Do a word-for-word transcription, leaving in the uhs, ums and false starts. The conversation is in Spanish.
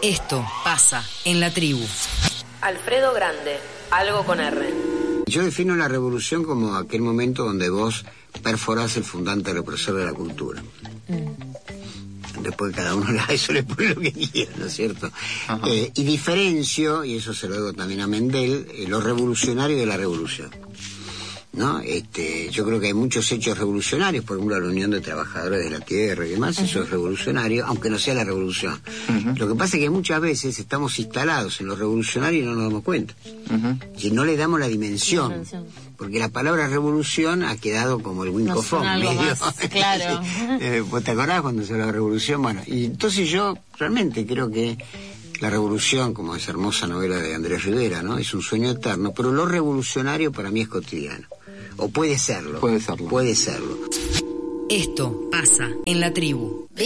Esto pasa en la tribu. Alfredo Grande, algo con R. Yo defino la revolución como aquel momento donde vos perforás el fundante represor de la cultura. Mm. Después cada uno a eso le pone lo que quiera, ¿no es cierto? Eh, y diferencio, y eso se lo digo también a Mendel, eh, lo revolucionario de la revolución, ¿no? Este, yo creo que hay muchos hechos revolucionarios, por ejemplo la Unión de Trabajadores de la Tierra y demás, uh-huh. Eso es revolucionario, aunque no sea la revolución. Uh-huh. Lo que pasa es que muchas veces estamos instalados en lo revolucionario y no nos damos cuenta. Uh-huh. Si no le damos la dimensión, la dimensión, porque la palabra revolución ha quedado como el wincofón, no medio. Más, claro. eh, ¿Vos te acordás cuando se hablaba de revolución? Bueno, y entonces yo realmente creo que la revolución, como esa hermosa novela de Andrés Rivera, ¿no? Es un sueño eterno, pero lo revolucionario para mí es cotidiano. O puede serlo. Puede serlo. Puede serlo. Esto pasa en la tribu.